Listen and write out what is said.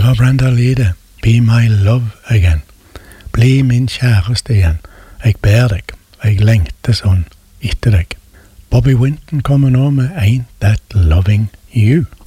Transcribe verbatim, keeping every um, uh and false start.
av Brenda Lee det. Be my love again. Bli min kjæreste igjen. Jeg ber deg, og jeg lengter sånn etter deg. Bobby Winton kommer nå med Ain't That Loving You.